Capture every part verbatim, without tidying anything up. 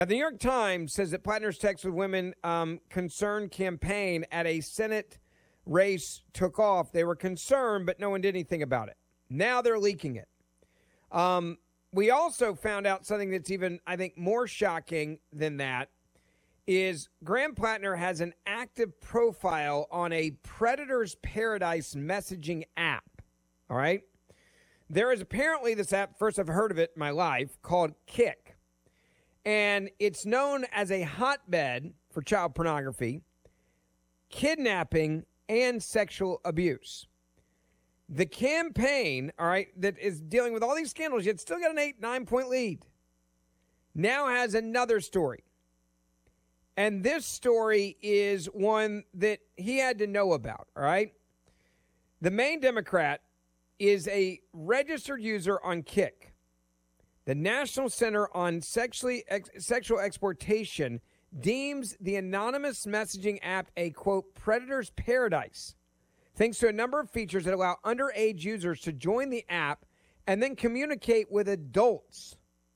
The New York Times says that Plattner's text with women um, concerned campaign at a Senate race took off. They were concerned, but no one did anything about it. Now they're leaking it. Um, we also found out something that's even, I think, more shocking than that is Graham Plattner has an active profile on a Predator's Paradise messaging app. All right? There is apparently this app, first I've heard of it in my life, called Kik. And it's known as a hotbed for child pornography, kidnapping, and sexual abuse. The campaign, all right, that is dealing with all these scandals, yet still got an eight, nine-point lead, now has another story. And this story is one that he had to know about, all right? The main Democrat is a registered user on Kik. The National Center on Sexually Ex- Sexual Exploitation deems the anonymous messaging app a, quote, predator's paradise, thanks to a number of features that allow underage users to join the app and then communicate with adults.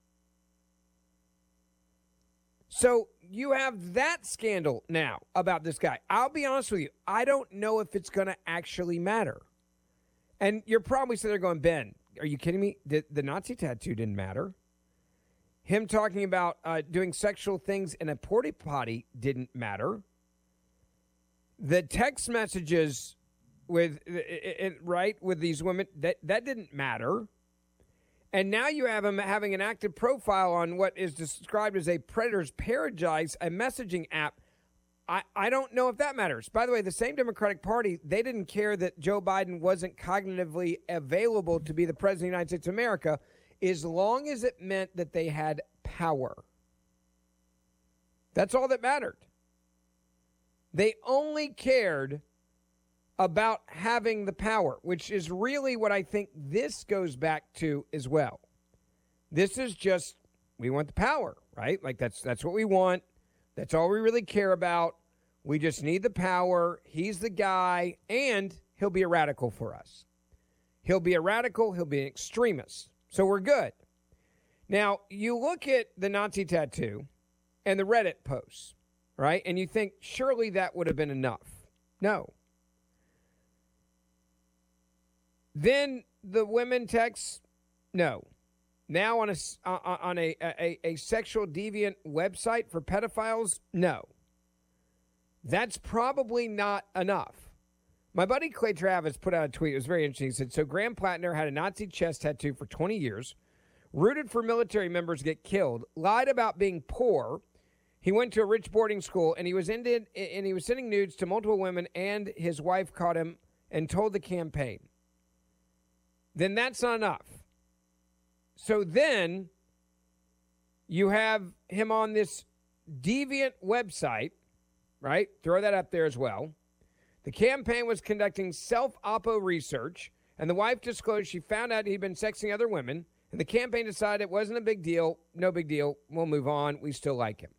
So you have that scandal now about this guy. I'll be honest with you. I don't know if it's going to actually matter. And you're probably sitting there going, Ben, are you kidding me? The, the Nazi tattoo didn't matter. Him talking about uh, doing sexual things in a porta potty didn't matter. The text messages with it, it, right with these women, that, that didn't matter. And now you have him having an active profile on what is described as a Predator's Paradise, a messaging app. I, I don't know if that matters. By the way, the same Democratic Party, they didn't care that Joe Biden wasn't cognitively available to be the president of the United States of America as long as it meant that they had power. That's all that mattered. They only cared about having the power, which is really what I think this goes back to as well. This is just, we want the power, right? Like that's that's what we want. That's all we really care about. We just need the power. He's the guy, and he'll be a radical for us. He'll be a radical. He'll be an extremist. So we're good. Now, you look at the Nazi tattoo and the Reddit posts, right? And you think, surely that would have been enough. No. Then the women text, no. Now on a, on a, a, a sexual deviant website for pedophiles, no. That's probably not enough. My buddy Clay Travis put out a tweet. It was very interesting. He said, so Graham Plattner had a Nazi chest tattoo for twenty years, rooted for military members to get killed, lied about being poor. He went to a rich boarding school, and he was ended, and he was sending nudes to multiple women, and his wife caught him and told the campaign. Then that's not enough. So then you have him on this deviant website, right? Throw that up there as well. The campaign was conducting self-oppo research, and the wife disclosed she found out he'd been sexting other women, and the campaign decided it wasn't a big deal. No big deal. We'll move on. We still like him.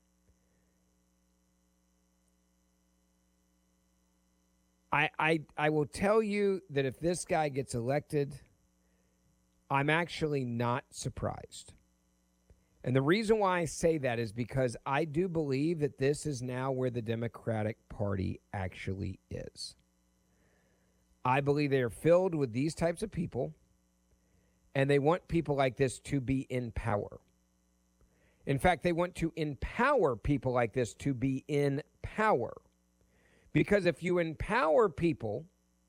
I I I will tell you that if this guy gets elected, I'm actually not surprised. And the reason why I say that is because I do believe that this is now where the Democratic Party actually is. I believe they are filled with these types of people, and they want people like this to be in power. In fact, they want to empower people like this to be in power. Because if you empower people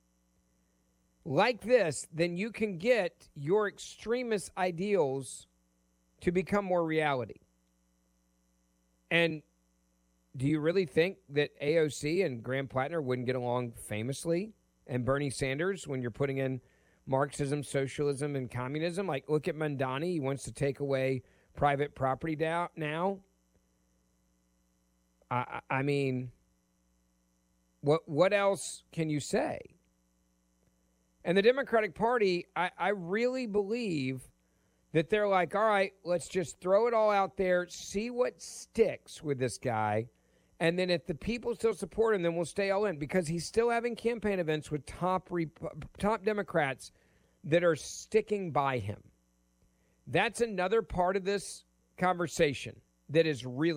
like this, then you can get your extremist ideals to become more reality. And do you really think that A O C and Graham Plattner wouldn't get along famously? And Bernie Sanders, when you're putting in Marxism, socialism, and communism? Like, look at Mamdani. He wants to take away private property down now. I, I mean, what what else can you say? And the Democratic Party, I, I really believe that they're like, all right, let's just throw it all out there, see what sticks with this guy, and then if the people still support him, then we'll stay all in, because he's still having campaign events with top top Democrats that are sticking by him. That's another part of this conversation. that is really